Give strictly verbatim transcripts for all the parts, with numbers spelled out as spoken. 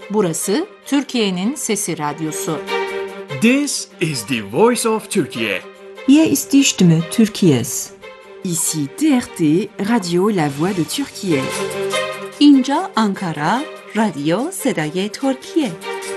Burası Türkiye'nin Sesi Radyosu. This is the voice of Turkey. Hier ist die Stimme Türkiye's. Ici T R T, Radio La Voix de Türkiye. اینجا آنکارا، رادیو صدای ترکیه.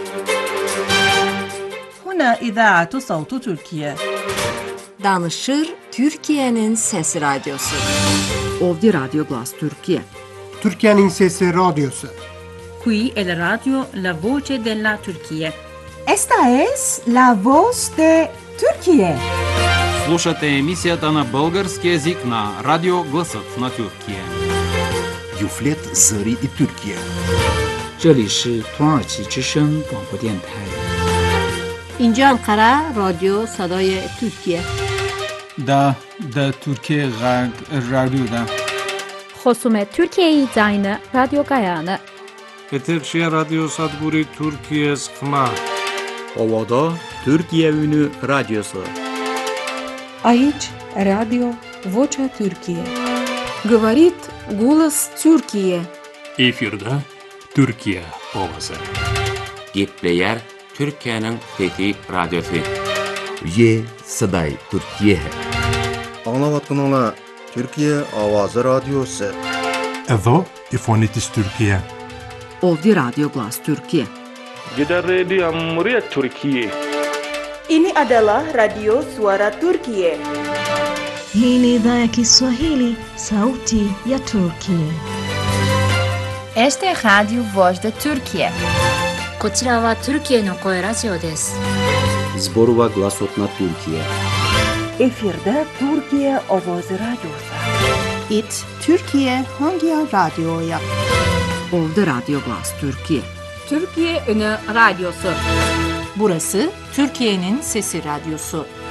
هنا إذاعة صوت تركيا. Danışır Türkiye'nin Sesi Radyosu. Ovdje Radio Glas Türkiye. Türkiye'nin Sesi Radyosu. Qui è la radio La Voce della Turchia. Esta es la voz de Türkiye. Слушате емисията на български език на Радио Гласът на Türkiye. Юфлет Зари и Türkiye. 这里是土耳其之声广播电台。 اینجا انقره رادیو صدای ترکیه. دا دا ترکیه غرب رادیو دا. خصوم ترکیه زاین رادیو گایانه. Eterşehir Radyo Sadburi Türkiye Skma. Ovada Türkiye Ünü Radyosu. Aici Radio Vocea Türkiye. Говорит голос Türkiye. Efirde Türkiye Ovası. Gitleyer Türkiye'nin Fethi Radyosu. Ye Saday Türkiye. Anlavatkanala Türkiye Avazı Radyosu. Evo İfonitis Türkiye. Ovdje Radio Glas Türkiye. Gider Radio Cumhuriyet Türkiye. Ini adalah Radio Suara Turkiye. Hii ni idhaa ya Kiswahili, sauti ya Turkiye. Este es Radio Voz de Turkiye. こちらはトルキエの声ラジオです。 Zborova Glasot na Türkiye. Efirde Türkiye Ovozi Radyosu. It Türkiye hangi radyoya? Ovdje Radio Glas Türkiye. Türkiye Ünü Radyosu. Burası Türkiye'nin Sesi Radyosu.